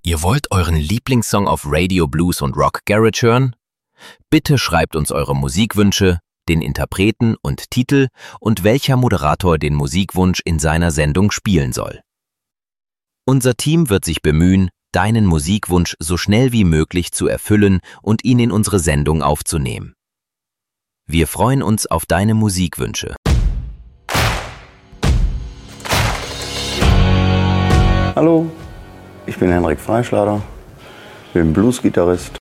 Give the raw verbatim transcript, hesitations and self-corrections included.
Ihr wollt euren Lieblingssong auf Radio, Blues und Rock Garage hören? Bitte schreibt uns eure Musikwünsche, den Interpreten und Titel und welcher Moderator den Musikwunsch in seiner Sendung spielen soll. Unser Team wird sich bemühen, deinen Musikwunsch so schnell wie möglich zu erfüllen und ihn in unsere Sendung aufzunehmen. Wir freuen uns auf deine Musikwünsche. Hallo, ich bin Henrik Freischlader, bin Bluesgitarrist